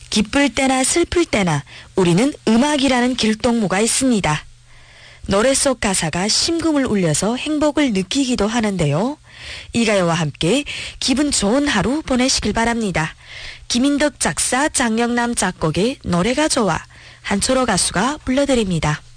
기쁠 때나 슬플 때나 우리는 음악이라는 길동무가 있습니다. 노래 속 가사가 심금을 울려서 행복을 느끼기도 하는데요. 이 가요와 함께 기분 좋은 하루 보내시길 바랍니다. 김인덕 작사, 장영남 작곡의 노래가 좋아, 한초로 가수가 불러드립니다.